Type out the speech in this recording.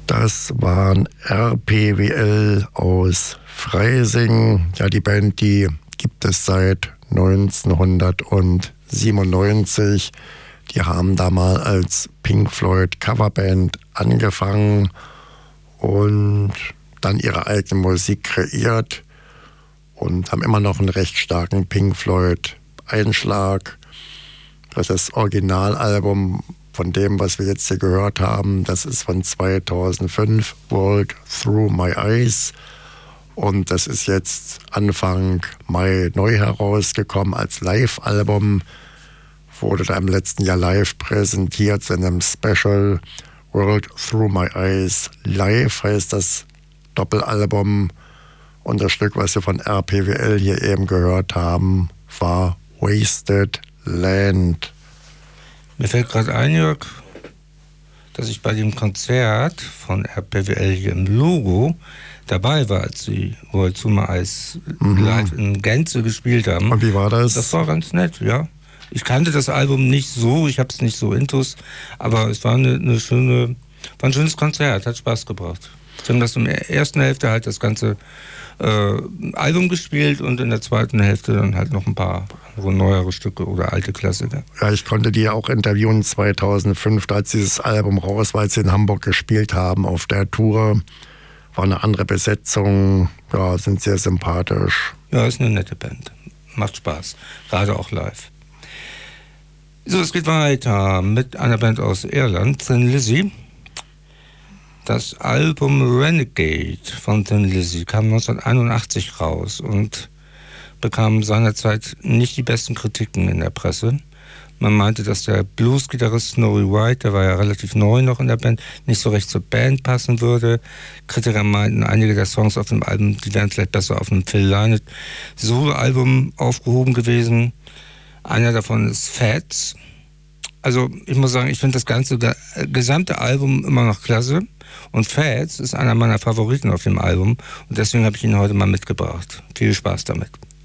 Das waren RPWL aus Freising. Ja, die Band, die gibt es seit 1997. Die haben da mal als Pink Floyd Coverband angefangen und dann ihre eigene Musik kreiert und haben immer noch einen recht starken Pink Floyd Einschlag. Das Originalalbum von dem, was wir jetzt hier gehört haben, das ist von 2005, World Through My Eyes. Und das ist jetzt Anfang Mai neu herausgekommen als Live-Album. Wurde da im letzten Jahr live präsentiert in einem Special. World Through My Eyes Live heißt das Doppelalbum. Und das Stück, was wir von RPWL hier eben gehört haben, war Wasted Land. Mir fällt gerade ein, Jörg, dass ich bei dem Konzert von RPWL hier im Logo dabei war, als sie World Through My Eyes live in Gänze gespielt haben. Und wie war das? Das war ganz nett, ja. Ich kannte das Album nicht so, ich habe es nicht so intus, aber es war war ein schönes Konzert, hat Spaß gebracht. Sie haben das in der ersten Hälfte halt das ganze Album gespielt und in der zweiten Hälfte dann halt noch ein paar neuere Stücke oder alte Klassiker. Ja, ich konnte die auch interviewen 2005, als dieses Album raus war, als sie in Hamburg gespielt haben auf der Tour. War eine andere Besetzung, ja, sind sehr sympathisch. Ja, ist eine nette Band. Macht Spaß, gerade auch live. So, es geht weiter mit einer Band aus Irland, Thin Lizzy. Das Album Renegade von Thin Lizzy kam 1981 raus und bekam seinerzeit nicht die besten Kritiken in der Presse. Man meinte, dass der Blues-Gitarrist Snowy White, der war ja relativ neu noch in der Band, nicht so recht zur Band passen würde. Kritiker meinten, einige der Songs auf dem Album, die wären vielleicht besser auf einem Phil Lynott Solo-Album aufgehoben gewesen. Einer davon ist Fats. Also ich muss sagen, ich finde das gesamte Album immer noch klasse. Und Fats ist einer meiner Favoriten auf dem Album. Und deswegen habe ich ihn heute mal mitgebracht. Viel Spaß damit.